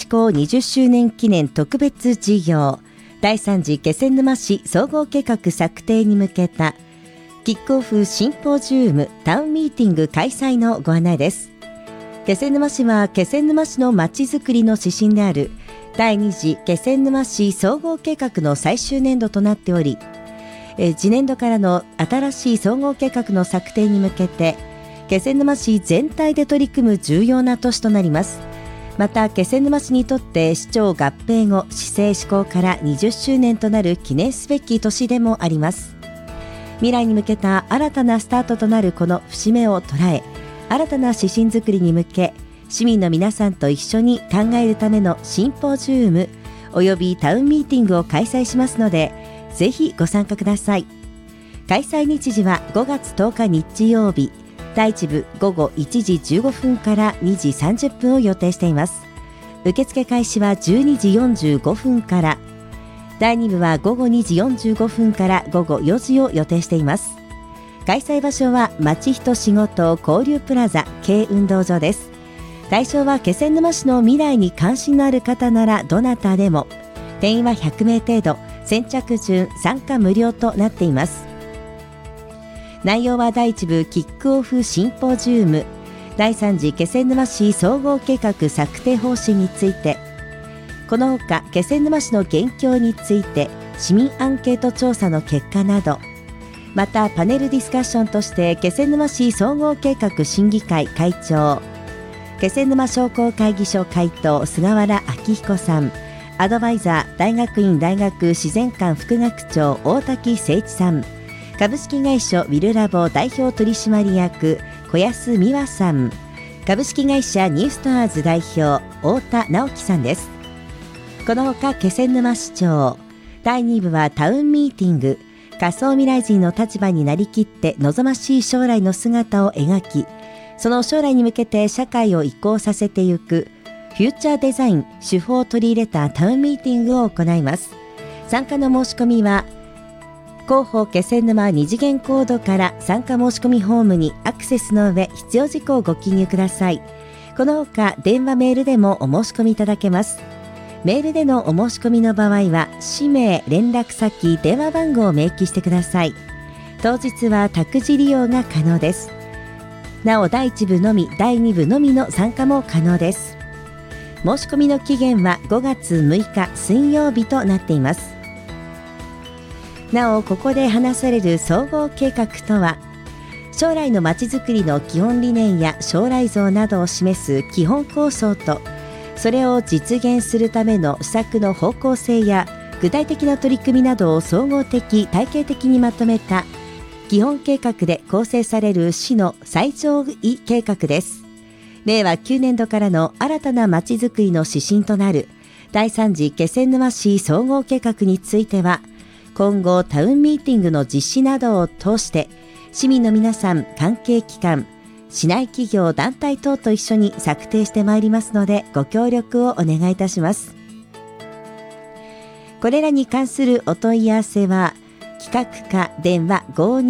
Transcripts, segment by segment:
港20周年記念特別事業第3次気仙沼市総合計画策定に向けたキックオフシンポジウムタウンミーティング開催のご案内です。気仙沼市は気仙沼市のまちづくりの指針である第2次気仙沼市総合計画の最終年度となっており、次年度からの新しい総合計画の策定に向けて気仙沼市全体で取り組む重要な年となります。また気仙沼市にとって市長合併後市政施行から20周年となる記念すべき年でもあります。未来に向けた新たなスタートとなるこの節目を捉え、新たな指針作りに向け市民の皆さんと一緒に考えるためのシンポジウムおよびタウンミーティングを開催しますので、ぜひご参加ください。開催日時は5月10日日曜日、第1部午後1時15分から2時30分を予定しています。受付開始は12時45分から、第2部は午後2時45分から午後4時を予定しています。開催場所は町人仕事交流プラザ軽運動場です。対象は気仙沼市の未来に関心のある方ならどなたでも、定員は100名程度、先着順参加無料となっています。内容は第1部キックオフシンポジウム第3次気仙沼市総合計画策定方針について、このほか気仙沼市の現況について市民アンケート調査の結果など、またパネルディスカッションとして気仙沼市総合計画審議会会長、気仙沼商工会議所会頭菅原明彦さん、アドバイザー大学院大学自然館副学長大滝誠一さん、株式会社ウィルラボ代表取締役小安美和さん、株式会社ニューストアーズ代表太田直樹さんです。このほか気仙沼市長、第2部はタウンミーティング、仮想未来人の立場になりきって望ましい将来の姿を描き、その将来に向けて社会を移行させていくフューチャーデザイン手法を取り入れたタウンミーティングを行います。参加の申し込みは広報気仙沼2次元コードから参加申し込みフォームにアクセスの上、必要事項をご記入ください。このほか電話メールでもお申し込みいただけます。メールでのお申し込みの場合は氏名、連絡先、電話番号を明記してください。当日は託児利用が可能です。なお第1部のみ第2部のみの参加も可能です。申し込みの期限は5月6日水曜日となっています。なおここで話される総合計画とは、将来のまちづくりの基本理念や将来像などを示す基本構想と、それを実現するための施策の方向性や具体的な取り組みなどを総合的体系的にまとめた基本計画で構成される市の最上位計画です。令和9年度からの新たなまちづくりの指針となる第3次気仙沼市総合計画については、今後タウンミーティングの実施などを通して市民の皆さん、関係機関、市内企業団体等と一緒に策定してまいりますので、ご協力をお願いいたします。これらに関するお問い合わせは企画課電話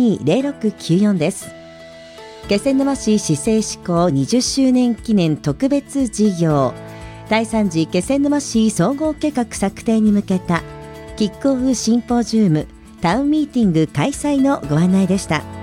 520694 です。気仙沼市市政施行20周年記念特別事業第3次気仙沼市総合計画策定に向けたキックオフシンポジウムタウンミーティング開催のご案内でした。